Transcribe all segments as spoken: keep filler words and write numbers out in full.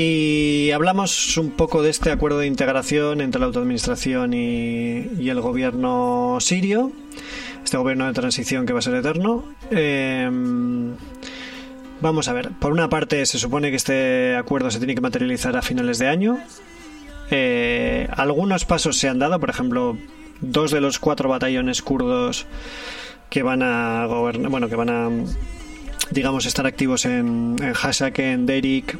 Y hablamos un poco de este acuerdo de integración entre la autoadministración y, y el gobierno sirio, este gobierno de transición que va a ser eterno. Eh, vamos a ver, por una parte se supone que este acuerdo se tiene que materializar a finales de año. Eh, algunos pasos se han dado, por ejemplo, dos de los cuatro batallones kurdos que van a gobernar, bueno, que van a, digamos, estar activos en, en Hasakeh, en Derik,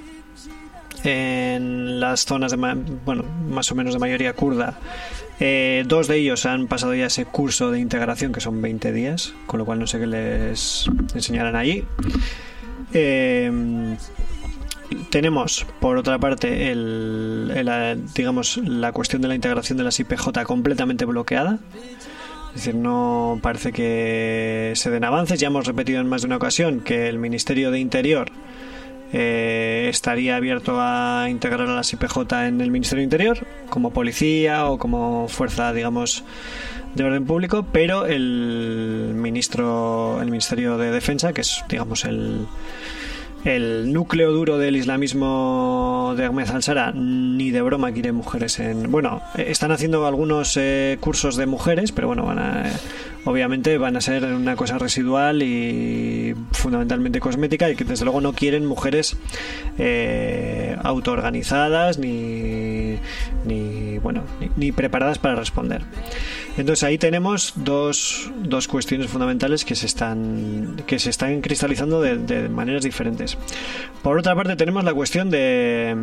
en las zonas de, bueno, más o menos de mayoría kurda. Eh, dos de ellos han pasado ya ese curso de integración, que son veinte días, con lo cual no sé qué les enseñarán allí. Eh, tenemos, por otra parte, el, el, digamos, la cuestión de la integración de las I P J completamente bloqueada. Es decir, no parece que se den avances. Ya hemos repetido en más de una ocasión que el Ministerio de Interior Eh, estaría abierto a integrar a las I P J en el Ministerio de Interior como policía o como fuerza, digamos, de orden público, pero el ministro, el Ministerio de Defensa, que es, digamos, el el núcleo duro del islamismo de Ahmed al-Shara, ni de broma quiere mujeres en... Bueno, están haciendo algunos eh, cursos de mujeres, pero bueno, van a, eh, obviamente van a ser una cosa residual y fundamentalmente cosmética, y que desde luego no quieren mujeres eh, autoorganizadas ni, ni bueno ni, ni preparadas para responder. Entonces ahí tenemos dos, dos cuestiones fundamentales que se están que se están cristalizando de, de maneras diferentes. Por otra parte tenemos la cuestión de,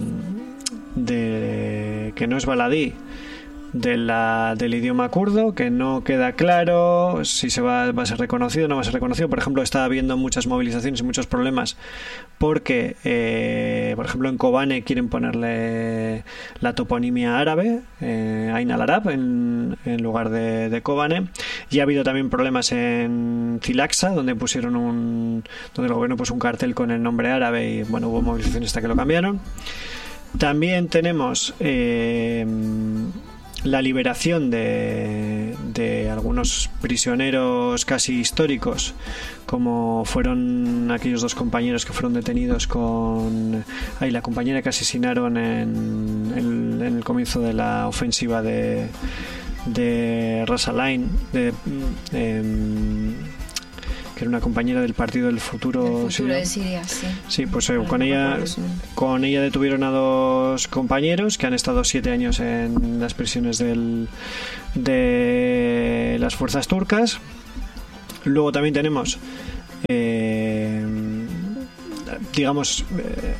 de que no es baladí, de la, del idioma kurdo, que no queda claro si se va, va a ser reconocido o no va a ser reconocido. Por ejemplo, está habiendo muchas movilizaciones y muchos problemas porque, eh, por ejemplo, en Kobane quieren ponerle la toponimia árabe, eh, Ain al-Arab, en, en lugar de, de Kobane. Y ha habido también problemas en Zilaxa, donde pusieron un, donde el gobierno puso un cartel con el nombre árabe y, bueno, hubo movilizaciones hasta que lo cambiaron. También tenemos eh, la liberación de, de algunos prisioneros casi históricos, como fueron aquellos dos compañeros que fueron detenidos con ay, la compañera que asesinaron en, en, en el comienzo de la ofensiva de, de Ras Al-Ain, de, de, que era una compañera del Partido del Futuro, del futuro Siria. de Siria, sí. Sí, pues eh, con ella con ella detuvieron a dos compañeros que han estado siete años en las prisiones del, de las fuerzas turcas. Luego también tenemos eh, digamos eh,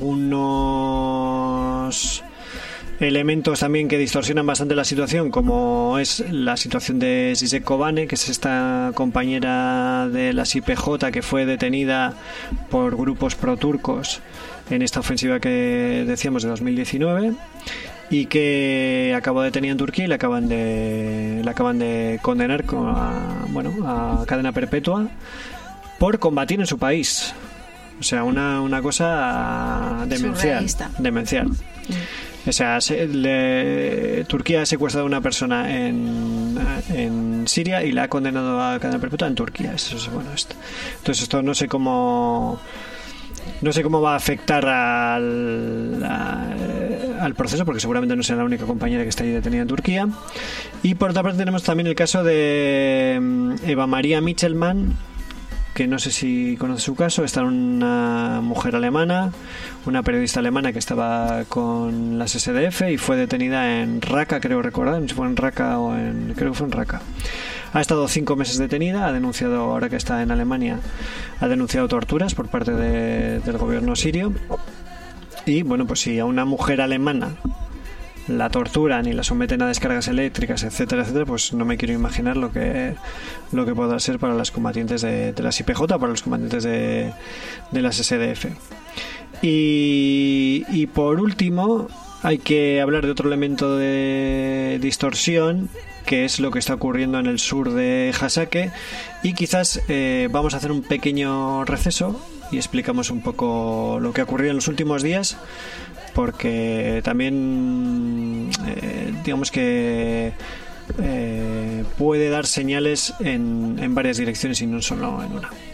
algunos elementos también que distorsionan bastante la situación, como es la situación de Zizek Kobane, que es esta compañera de las I P J que fue detenida por grupos pro-turcos en esta ofensiva que decíamos de dos mil diecinueve y que acabó detenida en Turquía y la acaban de la acaban de condenar con a, bueno, a cadena perpetua por combatir en su país. O sea, una, una cosa demencial. Demencial. Mm. O sea, se, le, Turquía ha secuestrado a una persona en, en Siria y la ha condenado a cadena perpetua en Turquía. Eso es bueno esto. Entonces esto no sé cómo no sé cómo va a afectar al, a, al proceso, porque seguramente no será la única compañera que está ahí detenida en Turquía. Y por otra parte tenemos también el caso de Eva María Michelman, que no sé si conoce su caso. Está una mujer alemana, una periodista alemana que estaba con las S D F y fue detenida en Raqqa, creo recordar, no sé si fue en Raqqa o en... creo que fue en Raqqa. Ha estado cinco meses detenida, ha denunciado, ahora que está en Alemania, ha denunciado torturas por parte de, del gobierno sirio. Y bueno, pues si a una mujer alemana la torturan y la someten a descargas eléctricas, etcétera, etcétera, pues no me quiero imaginar lo que lo que podrá ser para las combatientes de, de las I P J, para los combatientes de, de las S D F. Y, y por último hay que hablar de otro elemento de distorsión, que es lo que está ocurriendo en el sur de Hasakeh, y quizás eh, vamos a hacer un pequeño receso y explicamos un poco lo que ha ocurrido en los últimos días, porque también eh, digamos que eh, puede dar señales en, en varias direcciones y no solo en una.